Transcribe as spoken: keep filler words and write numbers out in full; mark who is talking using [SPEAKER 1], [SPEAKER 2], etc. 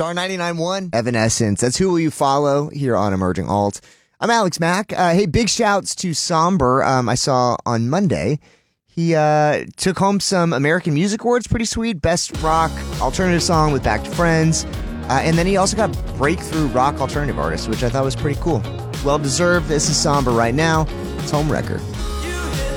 [SPEAKER 1] Star ninety-nine point one, Evanescence. That's Who Will You Follow here on Emerging Alt. I'm Alex Mack. Uh, hey, big shouts to Somber. Um, I saw on Monday. He uh, took home some American Music Awards. Pretty sweet. Best rock alternative song with Back to Friends. Uh, and then he also got Breakthrough Rock Alternative Artist, which I thought was pretty cool. Well deserved. This is Somber right now. It's Home Record.